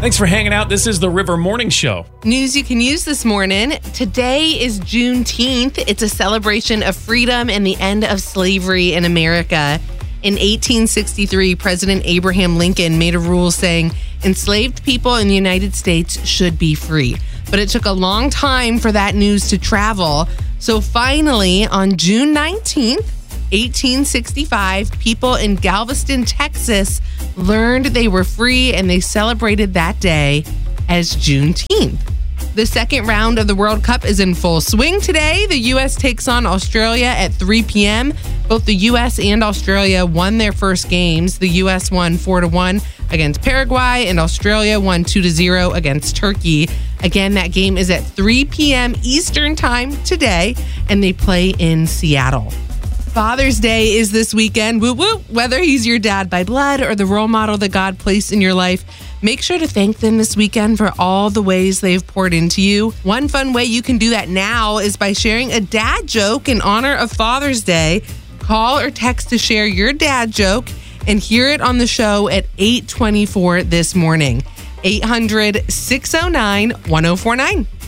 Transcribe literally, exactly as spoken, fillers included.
Thanks for hanging out. This is the River Morning Show. News you can use this morning. Today is Juneteenth. It's a celebration of freedom and the end of slavery in America. In eighteen sixty-three, President Abraham Lincoln made a rule saying enslaved people in the United States should be free. But it took a long time for that news to travel. So finally, on June nineteenth, eighteen sixty-five, people in Galveston, Texas learned they were free, and they celebrated that day as Juneteenth. The second round of the World Cup is in full swing today. The U S takes on Australia at three p.m. Both the U S and Australia won their first games. The U S won four to one against Paraguay, and Australia won two to zero against Turkey. Again, that game is at three p.m. Eastern time today, and they play in Seattle. Father's Day is this weekend. Woo woo. Whether he's your dad by blood or the role model that God placed in your life, make sure to thank them this weekend for all the ways they've poured into you. One fun way you can do that now is by sharing a dad joke in honor of Father's Day. Call or text to share your dad joke and hear it on the show at eight twenty-four this morning. eight hundred, six oh nine, one oh four nine.